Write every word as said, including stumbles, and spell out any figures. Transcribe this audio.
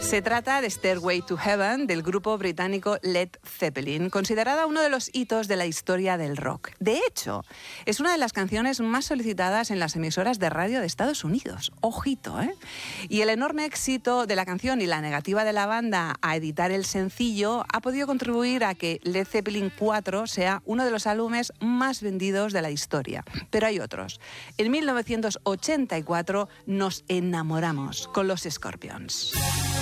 Se trata de Stairway to Heaven del grupo británico Led Zeppelin, considerada uno de los hitos de la historia del rock. De hecho, es una de las canciones más solicitadas en las emisoras de radio de Estados Unidos. Ojito, ¿eh? Y el enorme éxito de la canción y la negativa de la banda a editar el sencillo ha podido contribuir a que Led Zeppelin cuatro sea uno de los álbumes más vendidos de la historia. Pero hay otros. En mil novecientos ochenta y cuatro nos enamoramos con los Scorpions.